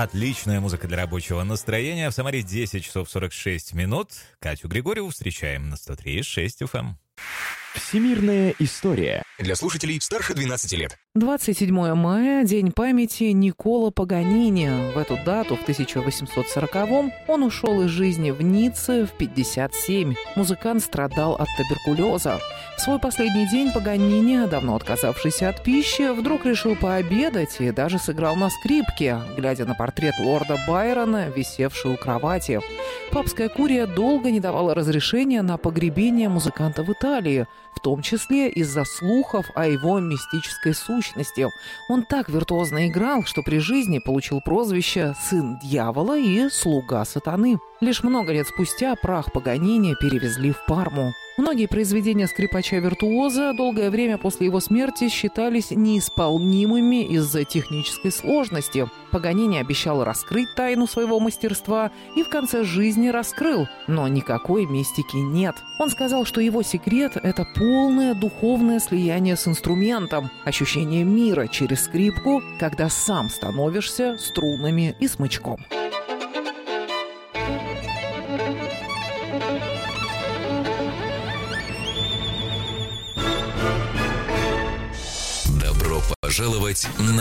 Отличная музыка для рабочего настроения. В Самаре 10 часов 46 минут. Катю Григорьеву встречаем на 103.6 FM. Всемирная история. Для слушателей старше 12 лет. 27 мая – День памяти Никколо Паганини. В эту дату, в 1840-м, он ушел из жизни в Ницце в 57. Музыкант страдал от туберкулеза. В свой последний день Паганини, давно отказавшийся от пищи, вдруг решил пообедать и даже сыграл на скрипке, глядя на портрет лорда Байрона, висевший у кровати. Папская курия долго не давала разрешения на погребение музыканта в Италии, в том числе из-за слухов о его мистической сущности. Он так виртуозно играл, что при жизни получил прозвище «сын дьявола» и «слуга сатаны». Лишь много лет спустя прах Паганини перевезли в Парму. Многие произведения скрипача-виртуоза долгое время после его смерти считались неисполнимыми из-за технической сложности. Паганини обещал раскрыть тайну своего мастерства и в конце жизни раскрыл, но никакой мистики нет. Он сказал, что его секрет – это полное духовное слияние с инструментом, ощущение мира через скрипку, когда сам становишься струнами и смычком. Добро пожаловать на